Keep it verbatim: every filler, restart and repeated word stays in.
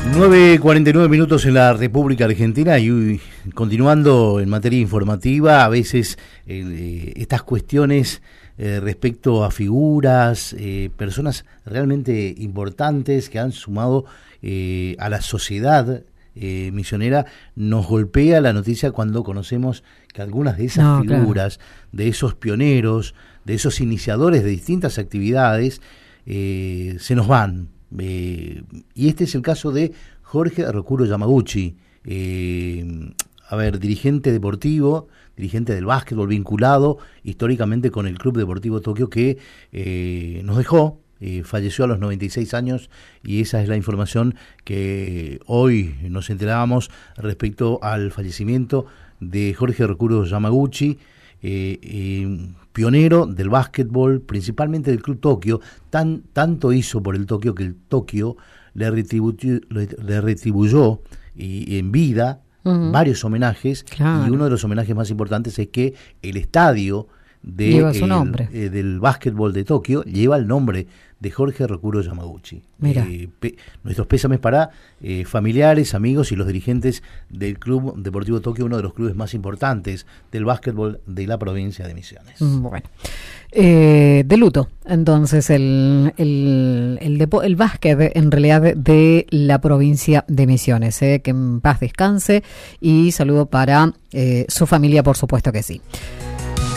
nueve cuarenta y nueve minutos en la República Argentina y uy, continuando en materia informativa, a veces eh, estas cuestiones eh, respecto a figuras, eh, personas realmente importantes que han sumado eh, a la sociedad eh, misionera, nos golpea la noticia cuando conocemos que algunas de esas no, figuras, claro. de esos pioneros, de esos iniciadores de distintas actividades, eh, se nos van. Eh, y este es el caso de Jorge Rokuro Yamaguchi, eh, a ver, dirigente deportivo, dirigente del básquetbol, vinculado históricamente con el Club Deportivo Tokio, que eh, nos dejó, eh, falleció a los noventa y seis años, y esa es la información que hoy nos enterábamos respecto al fallecimiento de Jorge Rokuro Yamaguchi, eh, eh, pionero del básquetbol, principalmente del Club Tokio. Tan, tanto hizo por el Tokio que el Tokio le retribuyó, le retribuyó y, en vida uh-huh. varios homenajes, claro. y uno de los homenajes más importantes es que el estadio de lleva su nombre. El, eh, del básquetbol de Tokio lleva el nombre de Jorge Rokuro Yamaguchi. Eh, pe, nuestros pésames para eh, familiares, amigos y los dirigentes del Club Deportivo Tokio, uno de los clubes más importantes del básquetbol de la provincia de Misiones. Bueno, eh, de luto, entonces, el el, el, depo, el básquet en realidad de, de la provincia de Misiones, eh, que en paz descanse, y saludo para eh, su familia, por supuesto que sí.